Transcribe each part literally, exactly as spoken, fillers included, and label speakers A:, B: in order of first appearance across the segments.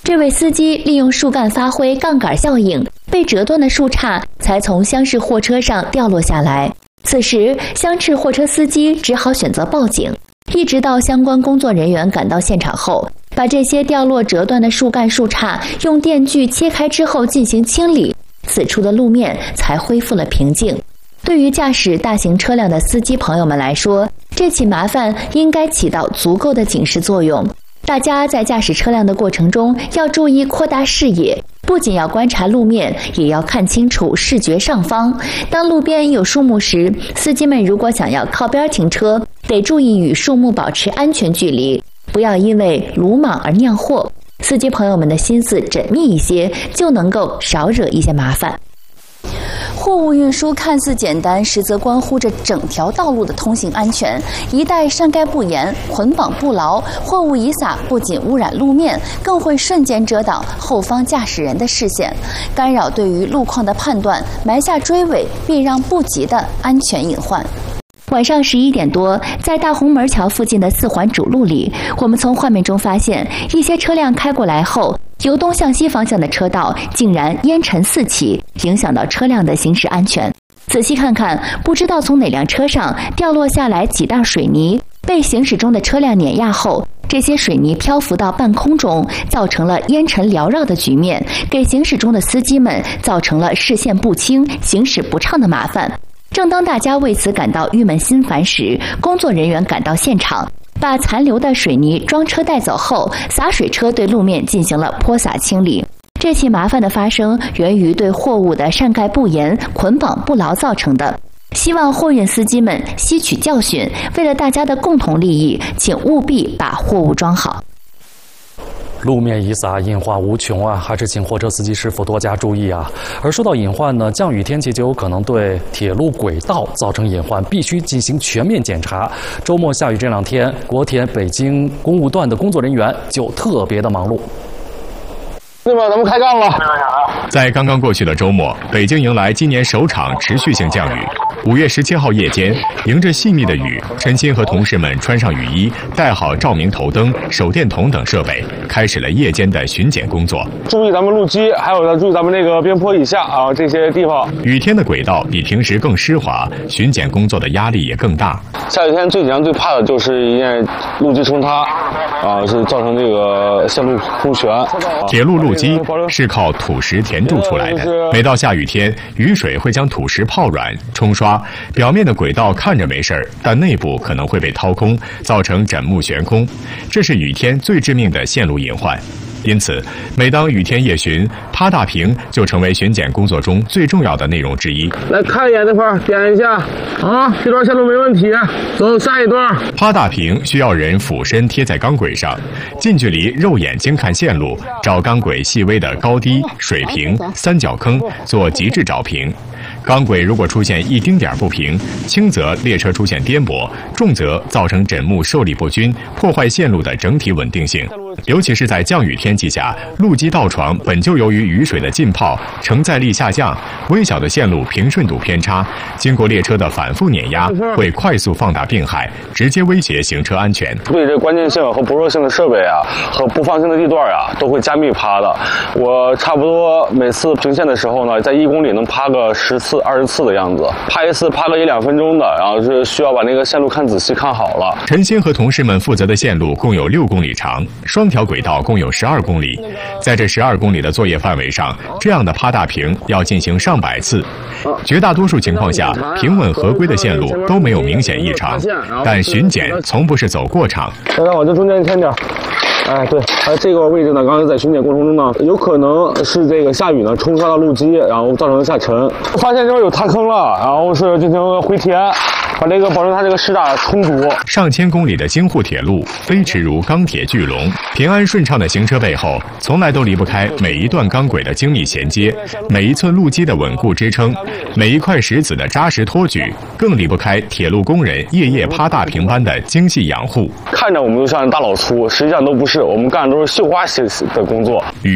A: 这位司机利用树干发挥杠杆效应，被折断的树杈才从厢式货车上掉落下来。此时，厢式货车司机只好选择报警，一直到相关工作人员赶到现场后，把这些掉落折断的树干树杈用电锯切开之后进行清理，此处的路面才恢复了平静。对于驾驶大型车辆的司机朋友们来说，这起麻烦应该起到足够的警示作用。大家在驾驶车辆的过程中要注意扩大视野，不仅要观察路面，也要看清楚视觉上方。当路边有树木时，司机们如果想要靠边停车，得注意与树木保持安全距离，不要因为鲁莽而酿祸。司机朋友们的心思缜密一些，就能够少惹一些麻烦。货物运输看似简单，实则关乎着整条道路的通行安全。一旦上盖不严、捆绑不牢，货物一撒，不仅污染路面，更会瞬间遮挡后方驾驶人的视线，干扰对于路况的判断，埋下追尾避让不及的安全隐患。晚上十一点多，在大红门桥附近的四环主路里，我们从画面中发现，一些车辆开过来后，由东向西方向的车道竟然烟尘四起，影响到车辆的行驶安全。仔细看看，不知道从哪辆车上掉落下来几袋水泥，被行驶中的车辆碾压后，这些水泥漂浮到半空中，造成了烟尘缭绕的局面，给行驶中的司机们造成了视线不清、行驶不畅的麻烦。正当大家为此感到郁闷心烦时，工作人员赶到现场，把残留的水泥装车带走后，洒水车对路面进行了泼洒清理。这起麻烦的发生源于对货物的上盖不严、捆绑不牢造成的。希望货运司机们吸取教训，为了大家的共同利益，请务必把货物装好。
B: 路面一撒，隐患无穷啊！还是请货车司机师傅多加注意啊！而说到隐患呢，降雨天气就有可能对铁路轨道造成隐患，必须进行全面检查。周末下雨这两天，国铁北京公务段的工作人员就特别的忙碌。
C: 对吧？咱们开干了。
D: 在刚刚过去的周末，北京迎来今年首场持续性降雨。五月十七号夜间，迎着细密的雨，陈鑫和同事们穿上雨衣，带好照明头灯、手电筒等设备，开始了夜间的巡检工作。
C: 注意咱们路基，还有要注意咱们这个边坡以下啊这些地方。
D: 雨天的轨道比平时更湿滑，巡检工作的压力也更大。
C: 下雨天最紧张、最怕的就是一件路基冲塌，啊，是造成这个线路空悬。
D: 铁路路基是靠土石填筑出来的，每到下雨天，雨水会将土石泡软、冲刷，表面的轨道看着没事儿，但内部可能会被掏空，造成枕木悬空，这是雨天最致命的线路隐患。因此，每当雨天夜巡，趴大屏就成为巡检工作中最重要的内容之一。
C: 来看一眼那块儿，点一下啊，这段线路没问题，走下一段。
D: 趴大屏需要人俯身贴在钢轨上，近距离肉眼睛看线路，找钢轨细微的高低、水平、三角坑，做极致找平。钢轨如果出现一丁点不平，轻则列车出现颠簸，重则造成枕木受力不均，破坏线路的整体稳定性。尤其是在降雨天气下，路基道床本就由于雨水的浸泡，承载力下降，微小的线路平顺度偏差，经过列车的反复碾压，会快速放大病害，直接威胁行车安全。
C: 对这关键性和薄弱性的设备啊，和不放心的地段啊，都会加密趴的。我差不多每次平线的时候呢，在一公里能趴个十次、二十次的样子，趴一次趴个一两分钟的，然后是需要把那个线路看仔细看好了。
D: 陈鑫和同事们负责的线路共有六公里长，双条轨道共有十二公里，在这十二公里的作业范围上，这样的趴大屏要进行上百次。绝大多数情况下，平稳合规的线路都没有明显异常，但巡检从不是走过场。
C: 来来，往这中间添点。哎，对，哎，这个位置呢，刚才在巡检过程中呢，有可能是这个下雨呢冲刷到路基，然后造成下沉。发现这边有塌坑了，然后是进行回填，把这个保证它这个施打充足。
D: 上千公里的京沪铁路飞驰如钢铁巨龙，平安顺畅的行车背后，从来都离不开每一段钢轨的精密衔接，每一寸路基的稳固支撑，每一块石子的扎实托举，更离不开铁路工人夜夜趴大屏般的精细养护。
C: 看着我们就像大老粗，实际上都不是，我们干的都是绣花写的工作。
D: 雨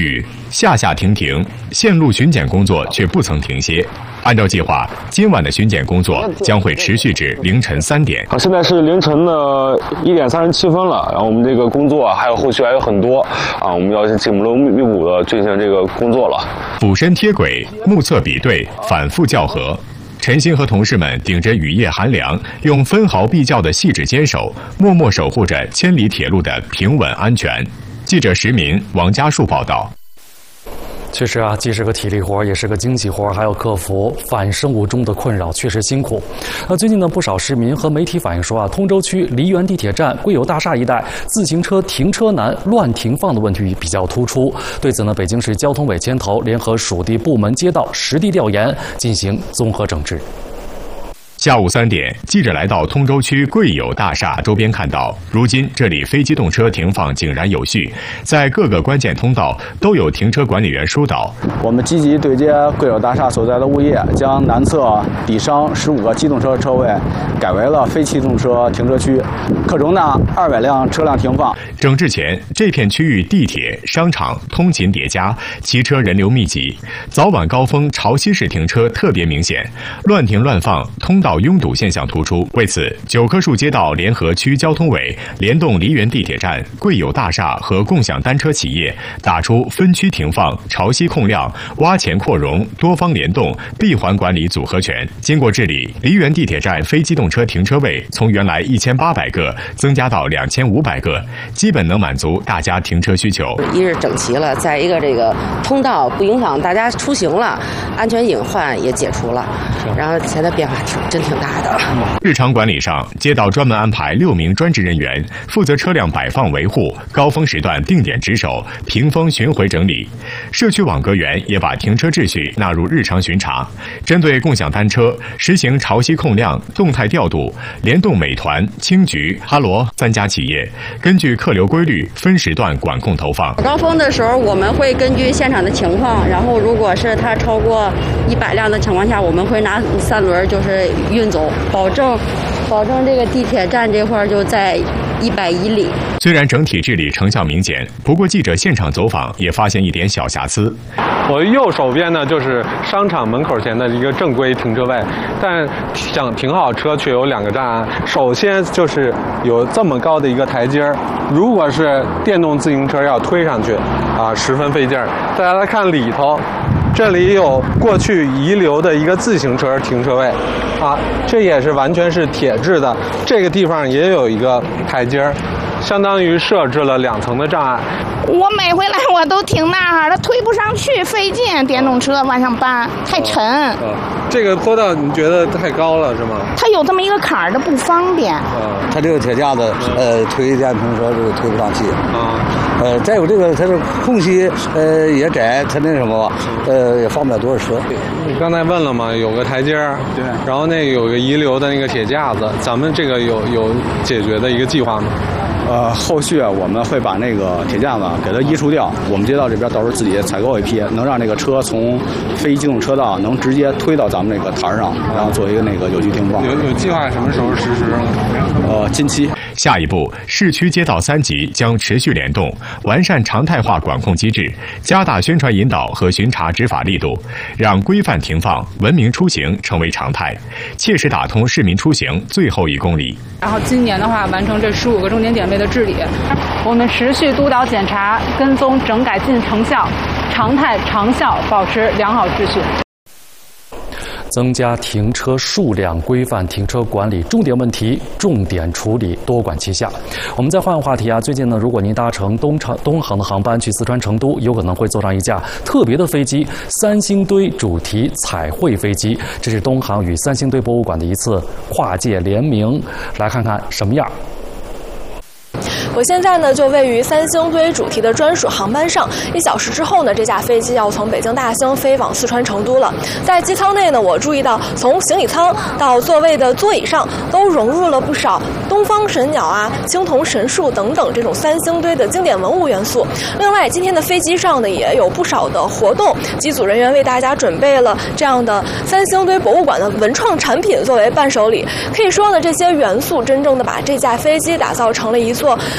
D: 下下停停，线路巡检工作却不曾停歇。按照计划，今晚的巡检工作将会持续至凌晨三点。
C: 啊，现在是凌晨的一点三十七分了，然后我们这个工作还有后续还有很多啊，我们要紧锣密鼓的进行这个工作了。
D: 俯身贴轨，目测比对，反复校核。陈鑫和同事们顶着雨夜寒凉，用分毫必较的细致坚守，默默守护着千里铁路的平稳安全。记者石民、王家树报道。
B: 确实啊，既是个体力活，也是个经济活，还要克服返生物钟的困扰，确实辛苦。那最近呢，不少市民和媒体反映说啊，通州区梨园地铁站贵友大厦一带自行车停车难、乱停放的问题比较突出。对此呢，北京市交通委牵头联合属地部门街道实地调研，进行综合整治。
D: 下午三点，记者来到通州区贵友大厦周边，看到如今这里非机动车停放井然有序，在各个关键通道都有停车管理员疏导。
E: 我们积极对接贵友大厦所在的物业，将南侧底商十五个机动车车位改为了非机动车停车区，可容纳二百辆车辆停放。
D: 整治前，这片区域地铁、商场通勤叠加，骑车人流密集，早晚高峰潮汐式停车特别明显，乱停乱放，通道拥堵现象突出。为此，九棵树街道联合区交通委联动梨园地铁站、贵友大厦和共享单车企业，打出分区停放、潮汐控量、挖潜扩容、多方联动、闭环管理组合拳。经过治理，梨园地铁站非机动车停车位从原来一千八百个增加到两千五百个，基本能满足大家停车需求。
F: 一是整齐了，再一个这个通道不影响大家出行了，安全隐患也解除了，然后现在变化挺真挺大的。
D: 日常管理上，街道专门安排六名专职人员负责车辆摆放维护，高峰时段定点值守，屏风巡回整理。社区网格员也把停车秩序纳入日常巡查。针对共享单车，实行潮汐控量、动态调度，联动美团、青桔、哈罗三家企业，根据客流规律分时段管控投放。
G: 高峰的时候，我们会根据现场的情况，然后如果是它超过一百辆的情况下，我们会拿三轮就是运走，保证保证这个地铁站这块就在一百以里。
D: 虽然整体治理成效明显，不过记者现场走访也发现一点小瑕疵。
H: 我右手边呢就是商场门口前的一个正规停车位，但想停好车却有两个障碍。首先就是有这么高的一个台阶儿，如果是电动自行车要推上去，啊，十分费劲儿。大家来看里头，这里有过去遗留的一个自行车停车位，啊，这也是完全是铁制的。这个地方也有一个台阶儿，相当于设置了两层的障碍。
I: 我每回来我都停那儿，它推不上去，费劲。电动车往上搬太沉。
H: 啊，这个坡道你觉得太高了是吗？
I: 它有这么一个坎儿，它不方便。
H: 啊，
J: 它这个铁架子，呃，推电瓶车这个推不上去。
H: 啊，
J: 呃，再有这个它的空隙，呃，也窄，它那什么，呃，也放不了多少车。
H: 你刚才问了吗？有个台阶儿，
E: 对，
H: 然后那个有个遗留的那个铁架子，咱们这个有有解决的一个计划吗？
E: 呃，后续我们会把那个铁架子给它移除掉。我们街道这边到时候自己采购一批，能让那个车从非机动车道能直接推到咱们那个台上，然后做一个那个有序停放。
H: 有有计划什么时候实施？
E: 呃，近期。
D: 下一步，市区街道三级将持续联动，完善常态化管控机制，加大宣传引导和巡查执法力度，让规范停放、文明出行成为常态，切实打通市民出行最后一公里。
K: 然后今年的话，完成这十五个重点点位的治理，我们持续督导检查、跟踪整改进成效，常态长效保持良好秩序。
B: 增加停车数量，规范停车管理，重点问题重点处理，多管齐下。我们再换个话题啊，最近呢，如果您搭乘东长东航的航班去四川成都，有可能会坐上一架特别的飞机——三星堆主题彩绘飞机。这是东航与三星堆博物馆的一次跨界联名，来看看什么样。
L: 我现在呢就位于三星堆主题的专属航班上，一小时之后呢，这架飞机要从北京大兴飞往四川成都了。在机舱内呢，我注意到从行李舱到座位的座椅上都融入了不少东方神鸟啊、青铜神树等等这种三星堆的经典文物元素。另外，今天的飞机上呢也有不少的活动，机组人员为大家准备了这样的三星堆博物馆的文创产品作为伴手礼。可以说呢，这些元素真正的把这架飞机打造成了一座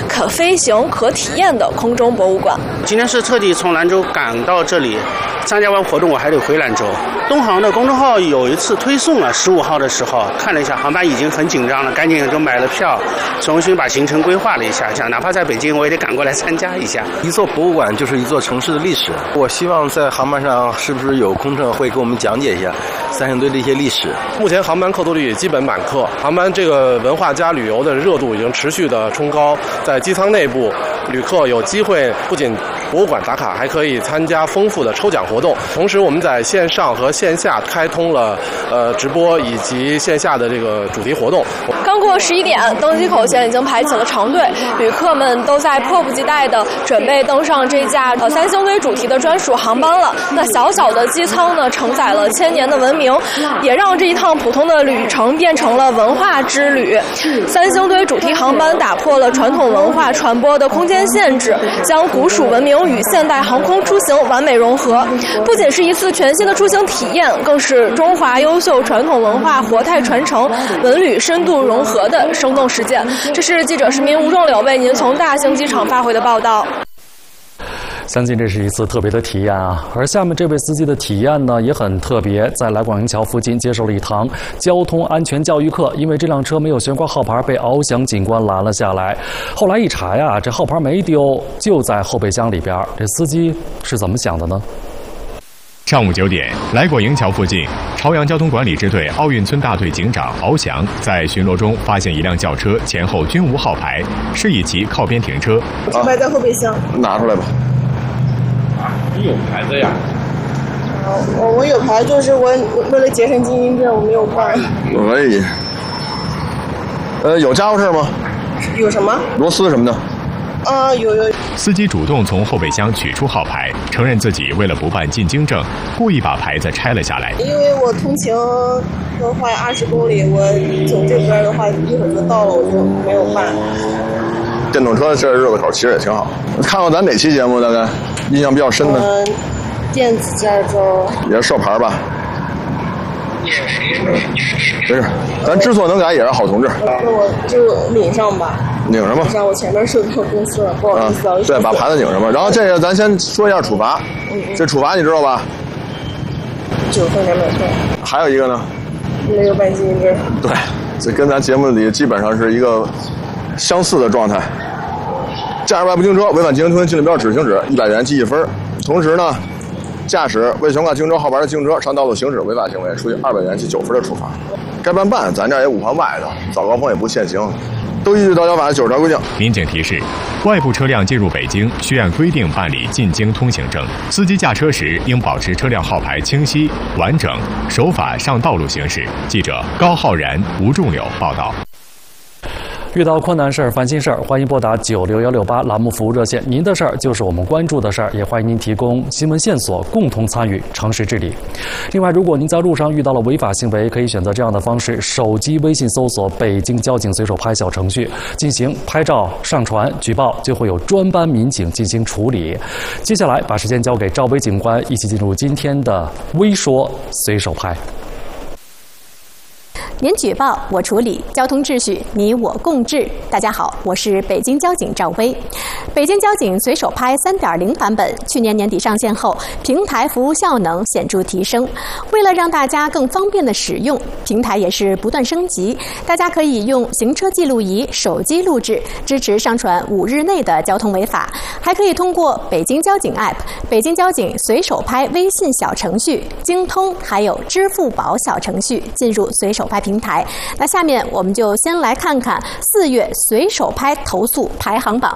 L: 可飞行、可体验的空中博物馆。
M: 今天是特地从兰州赶到这里，参加完活动我还得回兰州。东航的公众号有一次推送了十五号的时候，看了一下航班已经很紧张了，赶紧就买了票，重新把行程规划了一下，想哪怕在北京我也得赶过来参加一下。
N: 一座博物馆就是一座城市的历史，我希望在航班上是不是有空乘会给我们讲解一下三星堆的一些历史。
O: 目前航班客座率也基本满客，航班这个文化加旅游的热度已经持续的冲高，在机舱内部，旅客有机会不仅博物馆打卡，还可以参加丰富的抽奖活动。同时，我们在线上和线下开通了呃直播以及线下的这个主题活动。
L: 刚过十一点，登机口前已经排起了长队，旅客们都在迫不及待地准备登上这架呃三星堆主题的专属航班了。那小小的机舱呢，承载了千年的文明，也让这一趟普通的旅程变成了文化之旅。三星堆主题航班打破了传统文化传播的空间限制，将古蜀文明与现代航空出行完美融合，不仅是一次全新的出行体验，更是中华优秀传统文化活态传承、文旅深度融合的生动实践。这是记者市民吴仲柳为您从大兴机场发回的报道。
B: 相信这是一次特别的体验啊！而下面这位司机的体验呢也很特别，在来广营桥附近接受了一堂交通安全教育课，因为这辆车没有悬挂号牌，被翱翔警官拦了下来。后来一查呀，这号牌没丢，就在后备箱里边。这司机是怎么想的呢？
D: 上午九点，来广营桥附近，朝阳交通管理支队奥运村大队警长翱翔在巡逻中发现一辆轿车前后均无号牌，示意其靠边停车。
P: 车牌在后备箱，
C: 拿出来吧。
P: 你有牌子呀？我我有牌，就是我为了节省经营证，我没有办。
C: 可以。呃，有家伙事吗？
P: 有什么？
C: 螺丝什么的。
P: 啊，有有。
D: 司机主动从后备箱取出号牌，承认自己为了不办进京证，故意把牌子拆了下来。
P: 因为我通勤的话二十公里，我从这边的话一会儿就到了，我就没有办。
C: 电动车这日子口其实也挺好。看过咱哪期节目？大概印象比较深的。
P: 嗯，电子驾照。
C: 也是授牌吧？没事，咱知错能改也是好同志。
P: 那我就领上吧。
C: 拧上吧。
P: 领上，我前面收到公司了，不好意思啊。
C: 对，把牌子拧上吧。然后这个咱先说一下处罚。嗯。这处罚你知道吧？
P: 九分两百块。
C: 还有一个呢？
P: 没有办经营证。
C: 对，这跟咱节目里基本上是一个相似的状态。驾驶外部行车违反经营通行禁令标志行驶，一百元记一分。同时呢，驾驶未悬挂行车号牌的行车上道路行驶违法行为，处以二百元记九分的处罚。该办办，咱这也五环外的，早高峰也不限行，都依据道交法九十条规定。
D: 民警提示：外部车辆进入北京需按规定办理进京通行证，司机驾车时应保持车辆号牌清晰完整，守法上道路行驶。记者高浩然、吴仲柳报道。
B: 遇到困难事儿、烦心事儿，欢迎拨打九六幺六八栏目服务热线。您的事儿就是我们关注的事儿，也欢迎您提供新闻线索，共同参与城市治理。另外，如果您在路上遇到了违法行为，可以选择这样的方式：手机微信搜索“北京交警随手拍”小程序，进行拍照、上传、举报，就会有专班民警进行处理。接下来，把时间交给赵薇警官，一起进入今天的微说随手拍。
Q: 您举报，我处理，交通秩序你我共治。大家好，我是北京交警赵薇。北京交警随手拍 三点零 版本去年年底上线后，平台服务效能显著提升。为了让大家更方便的使用，平台也是不断升级。大家可以用行车记录仪手机录制，支持上传五日内的交通违法，还可以通过北京交警 App、北京交警随手拍微信小程序、京通还有支付宝小程序进入随手拍平台。那下面我们就先来看看四月随手拍投诉排行榜。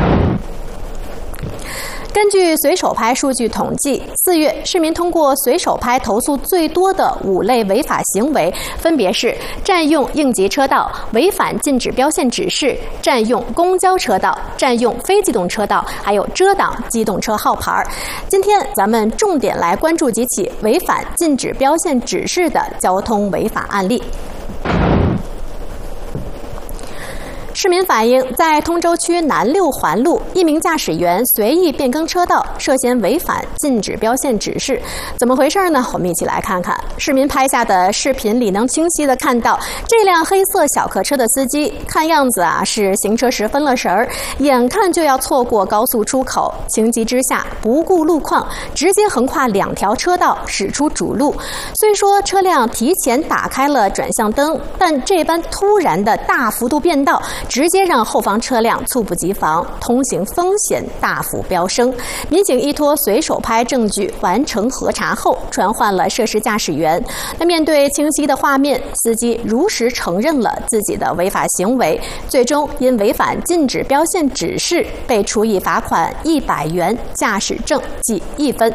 Q: 根据随手拍数据统计，四月市民通过随手拍投诉最多的五类违法行为，分别是占用应急车道、违反禁止标线指示、占用公交车道、占用非机动车道，还有遮挡机动车号牌。今天咱们重点来关注几起违反禁止标线指示的交通违法案例。 市民反映，在通州区南六环路，一名驾驶员随意变更车道，涉嫌违反禁止标线指示。怎么回事呢？我们一起来看看。市民拍下的视频里，能清晰地看到这辆黑色小客车的司机，看样子啊是行车时分了神儿，眼看就要错过高速出口，情急之下不顾路况，直接横跨两条车道，驶出主路。虽说车辆提前打开了转向灯，但这般突然的大幅度变道，直接让后方车辆猝不及防，通行风险大幅飙升。民警依托随手拍证据完成核查后，传唤了涉事驾驶员。那面对清晰的画面，司机如实承认了自己的违法行为，最终因违反禁止标线指示被处以罚款一百元，驾驶证记一分。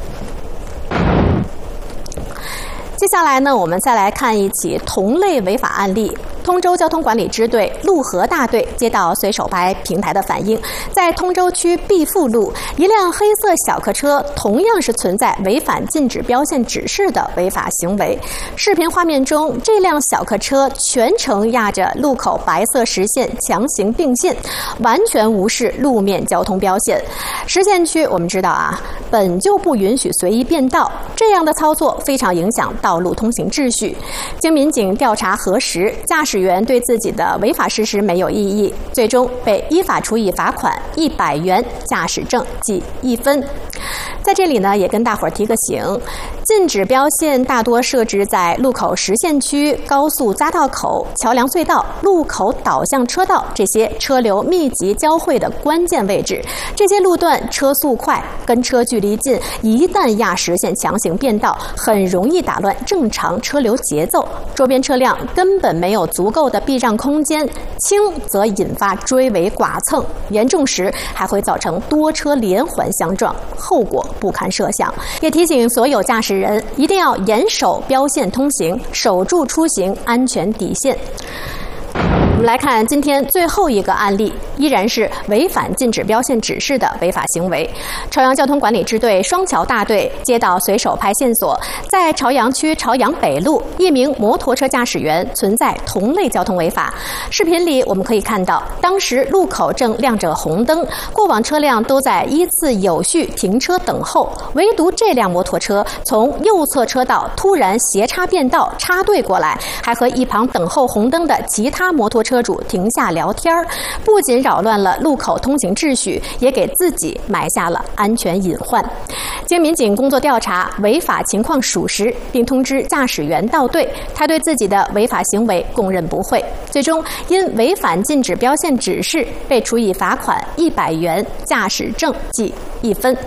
Q: 接下来呢，我们再来看一起同类违法案例。通州交通管理支队陆河大队接到随手拍平台的反映，在通州区毕富路，一辆黑色小客车同样是存在违反禁止标线指示的违法行为。视频画面中，这辆小客车全程压着路口白色实线强行并线，完全无视路面交通标线。实线区我们知道啊，本就不允许随意变道，这样的操作非常影响道路通行秩序。经民警调查核实，驾驶员对自己的违法事实没有异议，最终被依法处以罚款一百元，驾驶证记一分。在这里呢，也跟大伙儿提个醒，禁止标线大多设置在路口实线区、高速匝道口、桥梁隧道、路口导向车道这些车流密集交汇的关键位置。这些路段车速快，跟车距离近，一旦压实线强行变道，很容易打乱正常车流节奏，周边车辆根本没有足够的避让空间，轻则引发追尾剐蹭，严重时还会造成多车连环相撞，后果不堪设想。也提醒所有驾驶人一定要严守标线通行，守住出行安全底线。我们来看今天最后一个案例，依然是违反禁止标线指示的违法行为。朝阳交通管理支队双桥大队接到随手拍线索，在朝阳区朝阳北路，一名摩托车驾驶员存在同类交通违法。视频里我们可以看到，当时路口正亮着红灯，过往车辆都在依次有序停车等候，唯独这辆摩托车从右侧车道突然斜插变道插队过来，还和一旁等候红灯的其他摩托车主停下聊天，不仅扰乱了路口通行秩序，也给自己埋下了安全隐患。经民警工作调查，违法情况属实，并通知驾驶员到队，他对自己的违法行为供认不讳，最终因违反禁止标线指示被处以罚款一百元，驾驶证记一分。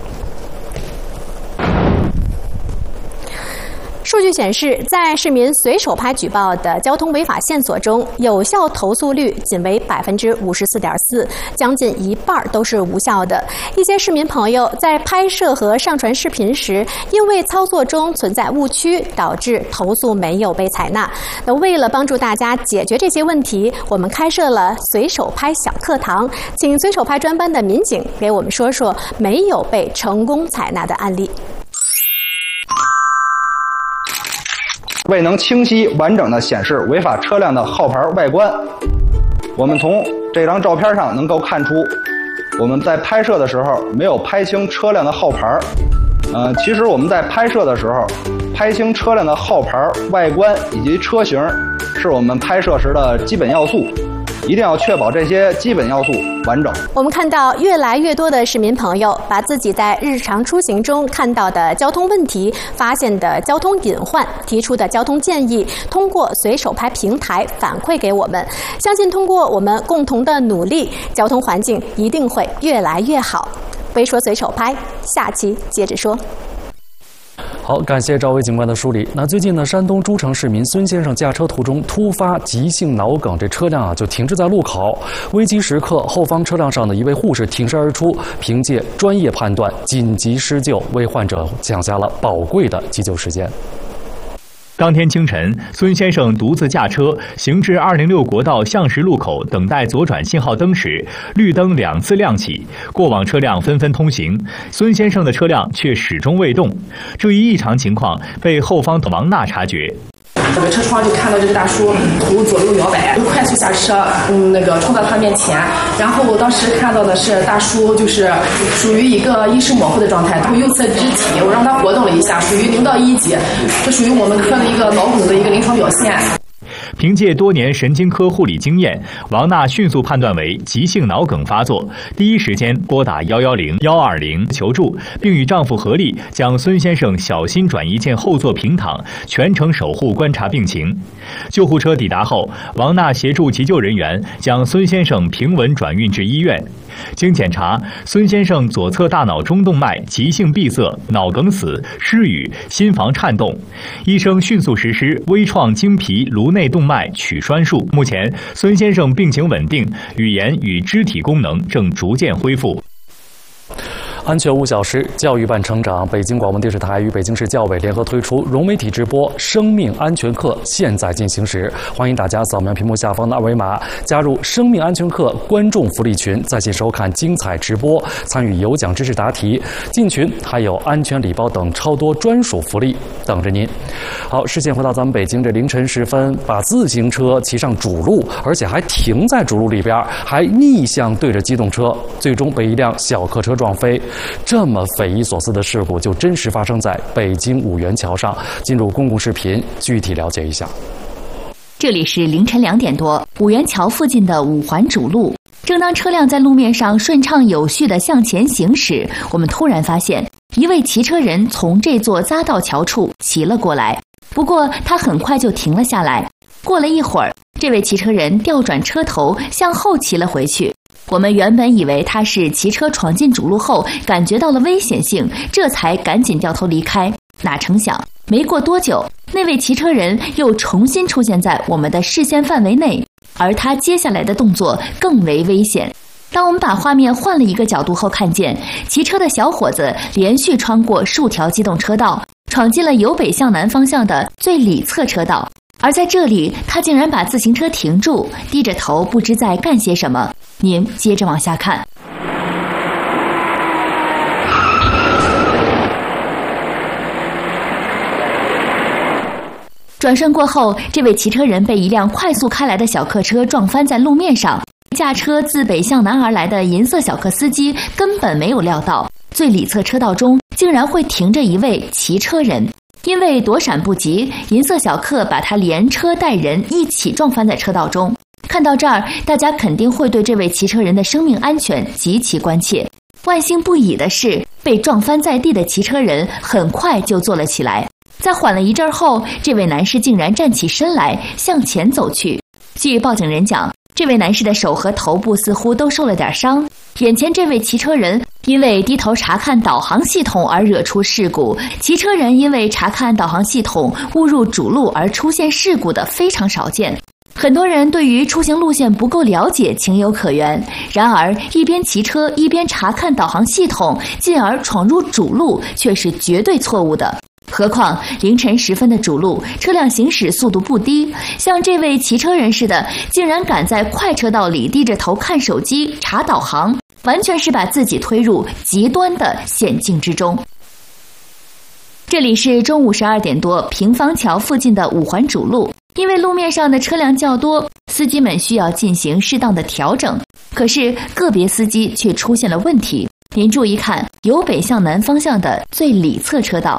Q: 数据显示，在市民随手拍举报的交通违法线索中，有效投诉率仅为百分之五十四点四，将近一半都是无效的。一些市民朋友在拍摄和上传视频时，因为操作中存在误区，导致投诉没有被采纳。那为了帮助大家解决这些问题，我们开设了随手拍小课堂，请随手拍专班的民警给我们说说没有被成功采纳的案例。
R: 未能清晰完整地显示违法车辆的号牌外观，我们从这张照片上能够看出，我们在拍摄的时候没有拍清车辆的号牌。呃，其实我们在拍摄的时候，拍清车辆的号牌、外观以及车型，是我们拍摄时的基本要素。一定要确保这些基本要素完整。
Q: 我们看到越来越多的市民朋友把自己在日常出行中看到的交通问题、发现的交通隐患、提出的交通建议，通过随手拍平台反馈给我们。相信通过我们共同的努力，交通环境一定会越来越好。微说随手拍，下期接着说。
B: 好，感谢赵薇警官的梳理。那最近呢，山东诸城市民孙先生驾车途中突发急性脑梗，这车辆啊就停滞在路口。危急时刻，后方车辆上的一位护士挺身而出，凭借专业判断紧急施救，为患者抢下了宝贵的急救时间。
D: 当天清晨，孙先生独自驾车行至二零六国道向石路口，等待左转信号灯时，绿灯两次亮起，过往车辆纷纷通行，孙先生的车辆却始终未动。这一异常情况被后方的王娜察觉。
S: 这个车窗就看到这个大叔头左右摇摆，就快速下车，嗯，那个冲到他面前。然后我当时看到的是大叔就是属于一个意识模糊的状态，右侧肢体我让他活动了一下，属于零到一级，这属于我们科的一个脑梗的一个临床表现。
T: 凭借多年神经科护理经验，王娜迅速判断为急性脑梗发作，第一时间拨打一一零、一二零求助，并与丈夫合力将孙先生小心转移进后座平躺，全程守护观察病情。救护车抵达后，王娜协助急救人员将孙先生平稳转运至医院。经检查，孙先生左侧大脑中动脉急性闭塞、脑梗死、失语、心房颤动，医生迅速实施微创经皮颅内动脉取栓术。目前，孙先生病情稳定，语言与肢体功能正逐渐恢复。
B: 安全无小事，教育伴成长。北京广播电视台与北京市教委联合推出融媒体直播生命安全课，现在进行时。欢迎大家扫描屏幕下方的二维码，加入生命安全课观众福利群，在线收看精彩直播，参与有奖知识答题。进群还有安全礼包等超多专属福利等着您。好，视线回到咱们北京，这凌晨时分，把自行车骑上主路，而且还停在主路里边，还逆向对着机动车，最终被一辆小客车撞飞。这么匪夷所思的事故就真实发生在北京五元桥上。进入公共视频，具体了解一下。
A: 这里是凌晨两点多，五元桥附近的五环主路。正当车辆在路面上顺畅有序地向前行驶，我们突然发现一位骑车人从这座匝道桥处骑了过来，不过他很快就停了下来。过了一会儿，这位骑车人调转车头向后骑了回去。我们原本以为他是骑车闯进主路后感觉到了危险性，这才赶紧掉头离开。哪成想，没过多久，那位骑车人又重新出现在我们的视线范围内，而他接下来的动作更为危险。当我们把画面换了一个角度后，看见骑车的小伙子连续穿过数条机动车道，闯进了由北向南方向的最里侧车道。而在这里，他竟然把自行车停住，低着头不知在干些什么。您接着往下看。转瞬过后，这位骑车人被一辆快速开来的小客车撞翻在路面上。驾车自北向南而来的银色小客司机根本没有料到，最里侧车道中竟然会停着一位骑车人。因为躲闪不及，银色小客把他连车带人一起撞翻在车道中。看到这儿，大家肯定会对这位骑车人的生命安全极其关切。万幸不已的是，被撞翻在地的骑车人很快就坐了起来。在缓了一阵后，这位男士竟然站起身来，向前走去。据报警人讲，这位男士的手和头部似乎都受了点伤。眼前这位骑车人因为低头查看导航系统而惹出事故，骑车人因为查看导航系统误入主路而出现事故的非常少见。很多人对于出行路线不够了解，情有可原。然而，一边骑车一边查看导航系统，进而闯入主路，却是绝对错误的。何况凌晨时分的主路，车辆行驶速度不低，像这位骑车人似的，竟然敢在快车道里低着头看手机、查导航，完全是把自己推入极端的险境之中。这里是中午十二点多，平房桥附近的五环主路。因为路面上的车辆较多，司机们需要进行适当的调整，可是个别司机却出现了问题。您注意看，由北向南方向的最里侧车道。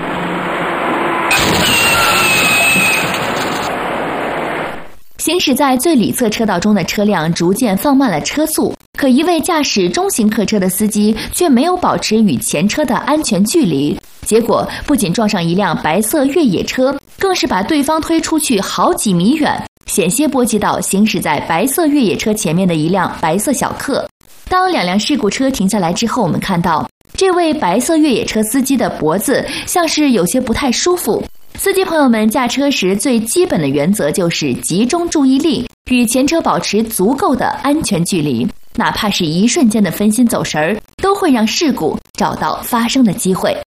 A: 行驶在最里侧车道中的车辆逐渐放慢了车速，可一位驾驶中型客车的司机却没有保持与前车的安全距离，结果不仅撞上一辆白色越野车，更是把对方推出去好几米远，险些波及到行驶在白色越野车前面的一辆白色小客。当两辆事故车停下来之后，我们看到这位白色越野车司机的脖子像是有些不太舒服。司机朋友们驾车时最基本的原则就是集中注意力，与前车保持足够的安全距离，哪怕是一瞬间的分心走神儿，都会让事故找到发生的机会。